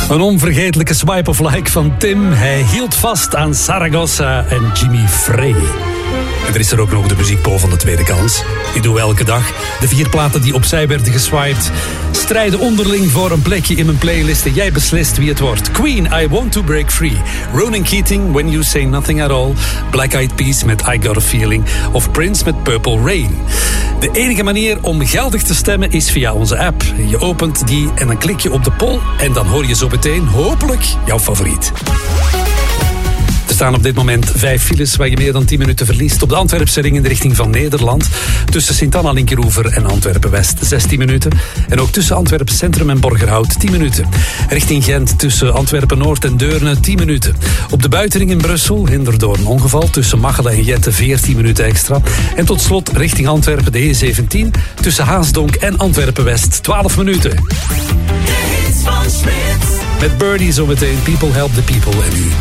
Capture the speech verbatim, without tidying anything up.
Een onvergetelijke swipe of like van Tim. Hij hield vast aan Zaragoza en Jimmy Frey. En er is er ook nog de muziekpo van de tweede kans. Die doen we elke dag. De vier platen die opzij werden geswiped strijden onderling voor een plekje in mijn playlist. En jij beslist wie het wordt. Queen, I Want to Break Free. Ronan Keating, When You Say Nothing at All. Black Eyed Peas met I Got a Feeling. Of Prince met Purple Rain. De enige manier om geldig te stemmen is via onze app. Je opent die en dan klik je op de poll. En dan hoor je zo meteen hopelijk jouw favoriet. Er staan op dit moment vijf files waar je meer dan tien minuten verliest. Op de Antwerpse ring in de richting van Nederland. Tussen Sint-Anna Linkeroever en Antwerpen-West zestien minuten. En ook tussen Antwerpen Centrum en Borgerhout tien minuten. Richting Gent tussen Antwerpen-Noord en Deurne tien minuten. Op de buitenring in Brussel, hinder door een ongeval. Tussen Machelen en Jette veertien minuten extra. En tot slot richting Antwerpen de E zeventien. Tussen Haasdonk en Antwerpen-West twaalf minuten. De hits van Smit. Met Birdie zometeen People Help the People en u.